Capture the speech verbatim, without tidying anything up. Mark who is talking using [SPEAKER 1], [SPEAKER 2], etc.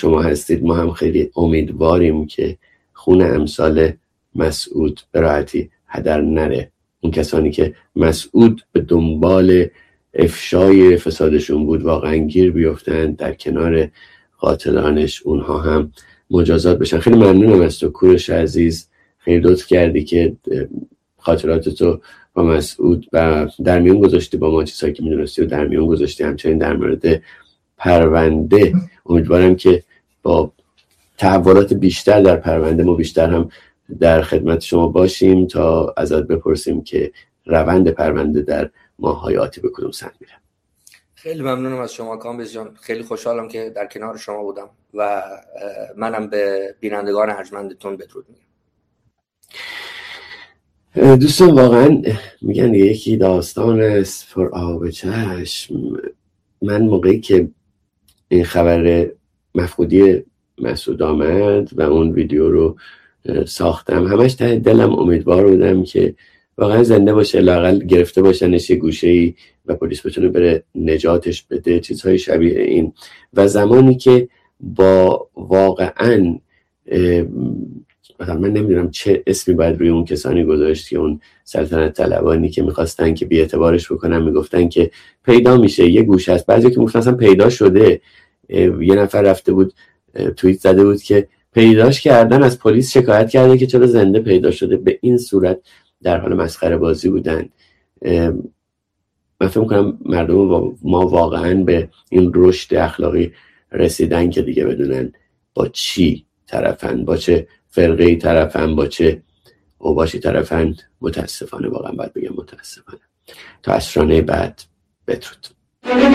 [SPEAKER 1] شما هستید. ما هم خیلی امیدواریم که خون امثال مسعود به راحتی هدر نره. اون کسانی که مسعود به دنبال افشای فسادشون بود واقعا گیر بیفتن، در کنار قاتلانش اونها هم مجازات بشن. خیلی ممنونم از تو کوروش عزیز، خیلی لطف کردی که خاطراتتو با مسعود و در میون گذاشتی، با ما چیزایی که میدونستی و در میون گذاشتی، همچنین در مورد پرونده. امیدوارم که با تحولات بیشتر در پرونده ما بیشتر هم در خدمت شما باشیم تا ازت بپرسیم که روند پرونده در ماه‌های آتی به کدوم سمت میره.
[SPEAKER 2] خیلی ممنونم از شما کامبیز جان، خیلی خوشحالم که در کنار شما بودم و منم به بینندگان ارجمندتون بدرود میگم.
[SPEAKER 1] دوستان واقعا میگن یکی داستان است پر آب چشم. من موقعی که این خبر مفقودی مسعود آمد و اون ویدیو رو ساختم، همش ته دلم امیدوار بودم که واقعا زنده باشه، لااقل گرفته باشنش یه گوشه‌ای و پلیس بتونه بره نجاتش بده، چیزهای شبیه این. و زمانی که با واقعا من نمیدونم چه اسمی باید روی اون کسانی گذاشت که اون سلطنت طلبانی که میخواستن که بی‌اعتبارش بکنن، میگفتن که پیدا میشه، یه گوشه است. بعضی که میگفتن اصلا پیدا شده. یه نفر رفته بود توییت زده بود که پیداش کردن، از پلیس شکایت کرده که چرا زنده پیدا شده. به این صورت در حال مسخره بازی بودن. من فکر می‌کنم مردم ما واقعا به این رشد اخلاقی رسیدن که دیگه بدونن با چی طرفن، با چه فرقه‌ای طرفن، با چه اوباشی طرفن. متاسفانه، واقعا باید بگم متاسفانه. تا عصرانه بعد بدرود.